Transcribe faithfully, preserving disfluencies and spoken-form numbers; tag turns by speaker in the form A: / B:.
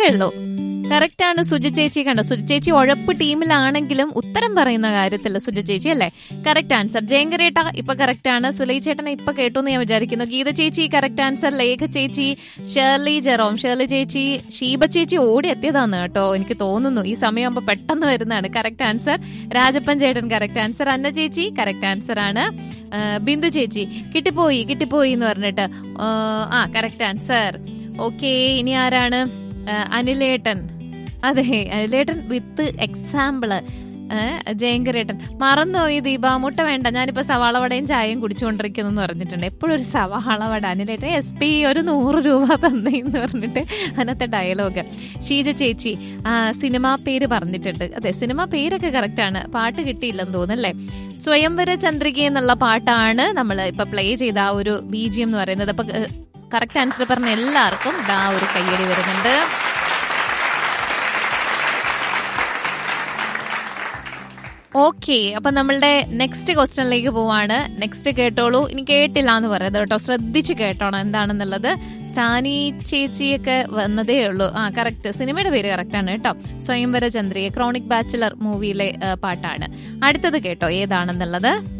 A: ഉള്ളൂ. കറക്റ്റ് ആണ് സുജ ചേച്ചി. കണ്ടോ, സുജ ചേച്ചി ഉഴപ്പ് ടീമിലാണെങ്കിലും ഉത്തരം പറയുന്ന കാര്യത്തില്ല സുജ ചേച്ചി അല്ലേ. Correct answer. ജയങ്കരേട്ട ഇപ്പൊ കറക്റ്റ് ആണ്. സുലൈ ചേട്ടനെ ഇപ്പൊ കേട്ടു എന്ന് ഞാൻ വിചാരിക്കുന്നു. ഗീത ചേച്ചി കറക്റ്റ് ആൻസർ. ലേഖ ചേച്ചി, ഷേർലി ജെറോം, ഷേർലി ചേച്ചി, ഷീബ ചേച്ചി ഓടി എത്തിയതാന്ന് കേട്ടോ, എനിക്ക് തോന്നുന്നു ഈ സമയമാകുമ്പോ പെട്ടെന്ന് വരുന്നതാണ്. Correct answer. രാജപ്പൻ ചേട്ടൻ കറക്റ്റ് ആൻസർ. അന്ന ചേച്ചി കറക്റ്റ് ആൻസർ ആണ്. ബിന്ദു ചേച്ചി കിട്ടിപ്പോയി കിട്ടിപ്പോയി എന്ന് പറഞ്ഞിട്ട് ആ കറക്റ്റ് ആൻസർ. ഓക്കെ, ഇനി ആരാണ്? അനിലേട്ടൻ. അതെ, അനിലേട്ടൻ വിത്ത് എക്സാമ്പിള്. ജയങ്കരേട്ടൻ മറന്നുപോയി. ദീപ മുട്ട വേണ്ട, ഞാനിപ്പോ സവാള വടയും ചായയും കുടിച്ചുകൊണ്ടിരിക്കുന്നു എന്ന് പറഞ്ഞിട്ടുണ്ട്. എപ്പോഴും ഒരു സവാള വട. അനിലേട്ടൻ എസ് പി ഒരു നൂറ് രൂപ തന്നേന്ന് പറഞ്ഞിട്ട് അതിനകത്തെ ഡയലോഗ്. ഷീജ ചേച്ചി സിനിമ പേര് പറഞ്ഞിട്ടുണ്ട്. അതെ, സിനിമ പേരൊക്കെ കറക്റ്റ് ആണ്. പാട്ട് കിട്ടിയില്ലെന്ന് തോന്നുന്നല്ലേ. സ്വയംവര ചന്ദ്രിക എന്നുള്ള പാട്ടാണ് നമ്മൾ ഇപ്പൊ പ്ലേ ചെയ്ത ആ ഒരു ബീജിയം എന്ന് പറയുന്നത്. അപ്പൊ കറക്റ്റ് ആൻസർ പറഞ്ഞ എല്ലാവർക്കും ഇതാ ഒരു കയ്യടി വരുന്നുണ്ട്. ഓക്കെ, അപ്പൊ നമ്മളുടെ നെക്സ്റ്റ് ക്വസ്റ്റ്യനിലേക്ക് പോവാണ്. നെക്സ്റ്റ് കേട്ടോളൂ. ഇനി കേട്ടില്ല എന്ന് പറയുന്നത് കേട്ടോ, ശ്രദ്ധിച്ച് കേട്ടോണം എന്താണെന്നുള്ളത്. സാനി ചേച്ചിയൊക്കെ വന്നതേ ഉള്ളൂ. ആ കറക്റ്റ്, സിനിമയുടെ പേര് കറക്റ്റ് ആണ് കേട്ടോ. സ്വയംവര ചന്ദ്രിക, ക്രോണിക് ബാച്ചിലർ മൂവിയിലെ പാട്ടാണ്. അടുത്തത് കേട്ടോ ഏതാണെന്നുള്ളത്.